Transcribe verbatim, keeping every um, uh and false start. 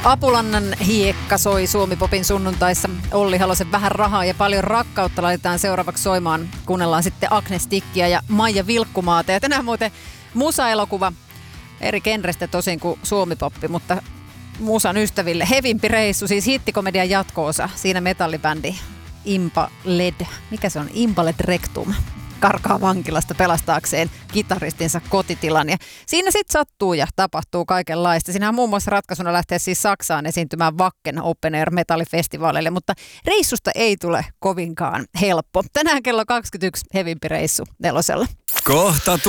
Apulannan hiekka soi Suomi-popin sunnuntaissa. Olli Halosen Vähän rahaa ja paljon rakkautta laitetaan seuraavaksi soimaan. Kuunnellaan sitten Agnes Tikkiä ja Maija Vilkkumaata. Ja tänään muuten musa-elokuva eri genrestä tosin kuin Suomi-poppi, mutta musan ystäville hevimpi reissu, siis hittikomedian jatko-osa. Siinä metallibändi Impa Led. Mikä se on? Impaled Rectum. Karkaa vankilasta pelastaakseen kitaristinsa kotitilan. Ja siinä sitten sattuu ja tapahtuu kaikenlaista. Siinä on muun muassa ratkaisuna lähteä siis Saksaan esiintymään Wacken Open Air Metallifestivaaleille, mutta reissusta ei tule kovinkaan helppo. Tänään kello kaksikymmentäyksi hevimpi reissu nelosella. Kohta